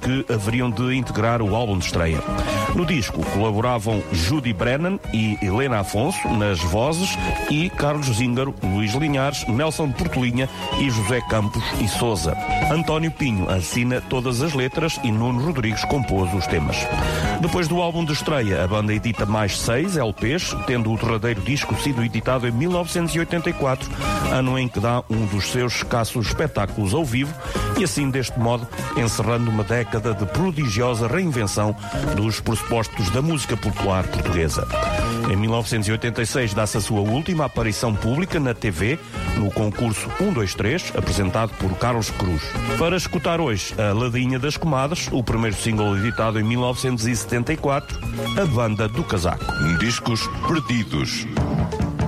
que haveriam de integrar o álbum de estreia. No disco colaboravam Judy Brennan e Helena Afonso nas vozes e Carlos Zíngaro, Luís Linhares, Nelson Portelinha e José Campos e Sousa. António Pinho assina todas as letras e Nuno Rodrigues compôs os temas. Depois do álbum de estreia, a banda edita mais 6 LPs, tendo o derradeiro disco sido editado em 1984, ano em que dá um dos seus escassos espetáculos ao vivo e assim, deste modo, encerrando uma década de prodigiosa reinvenção dos pressupostos da música popular portuguesa. Em 1986 dá-se a sua última aparição pública na TV, no concurso 1-2-3, apresentado por Carlos Cruz. Para escutar hoje a Ladinha das Comadres, o primeiro single editado em 1974, A Banda do Casaco. Discos perdidos.